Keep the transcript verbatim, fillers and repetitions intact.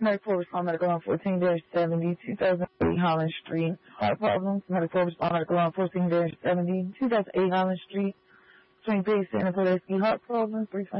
Medical responder medical on fourteen seventy, two thousand eight Holland Street. Heart problems. Medical responder medical on fourteen seventy, two thousand eight Holland Street. Between patient and Podolsky heart problems. Brief